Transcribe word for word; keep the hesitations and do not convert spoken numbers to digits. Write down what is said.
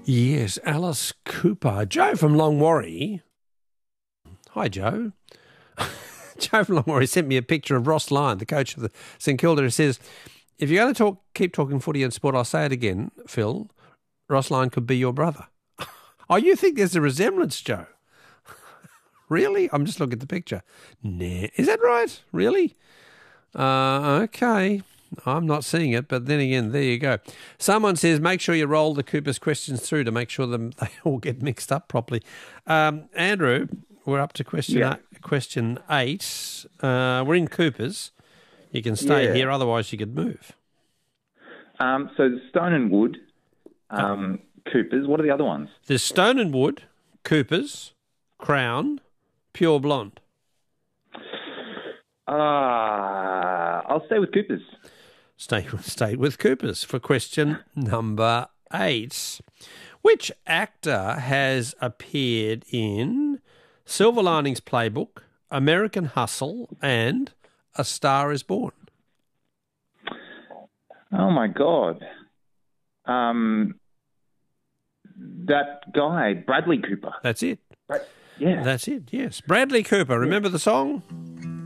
Yes, Alice Cooper. Joe from Longwarry. Hi, Joe. Joe from Longwarry sent me a picture of Ross Lyon, the coach of the St Kilda, who says, if you're going to talk, keep talking footy and sport, I'll say it again, Phil, Ross Lyon could be your brother. Oh, you think there's a resemblance, Joe? Really? I'm just looking at the picture. Nah. Is that right? Really? Uh, okay. I'm not seeing it, but then again, there you go. Someone says, make sure you roll the Cooper's questions through to make sure them they all get mixed up properly. Um, Andrew, we're up to question Yeah. eight, question eight. Uh, we're in Cooper's. You can stay Yeah. here, otherwise you could move. Um, so the Stone and Wood, um, Coopers. What are the other ones? There's Stone and Wood, Cooper's, Crown, Pure Blonde. Uh, I'll stay with Coopers. Stay, stay with Cooper's for question number eight. Which actor has appeared in Silver Linings Playbook, American Hustle, and A Star is Born? Oh, my God. Um, that guy, Bradley Cooper. That's it. Brad- yeah. That's it, yes. Bradley Cooper. Remember the song?